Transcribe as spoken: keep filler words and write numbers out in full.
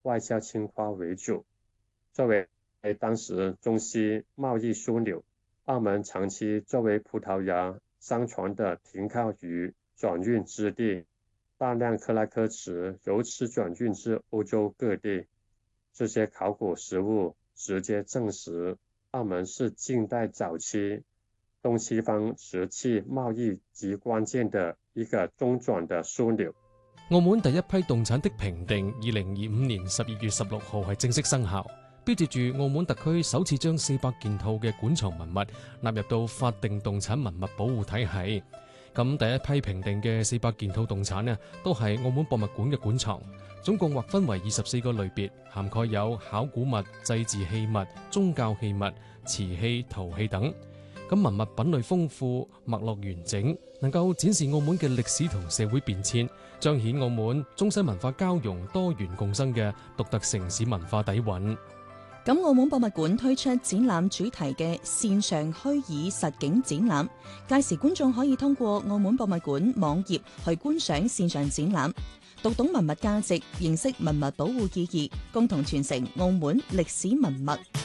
外銷青花為主。作為當時中西貿易樞紐，澳門長期作為葡萄牙商船的停靠與轉運之地，大量克拉克瓷由此轉運至歐洲各地。這些考古實物直接證實澳門是近代早期東西方瓷器貿易極關鍵的一個中轉的樞紐。 澳門第一批動產的評定，二零二五年十二月十六號係正式生效，標誌住澳門特區首次將四百件套嘅館藏文物納入到法定動產文物保護體系。咁第一批評定嘅四百件套動產呢，都係澳門博物館嘅館藏，總共劃分為二十四個類別，涵蓋有考古物、祭祀器物、宗教器物、瓷器、陶器等。咁文物品類豐富，脈絡完整，能夠展示澳門嘅歷史同社會變遷，彰顯澳門中西文化交融、多元共生嘅獨特城市文化底蘊。 咁澳門博物館推出展覽主題嘅線上虛擬實景展覽，屆時觀眾可以通過澳門博物館網頁去觀賞線上展覽，讀懂文物價值，認識文物保護意義，共同傳承澳門歷史文物。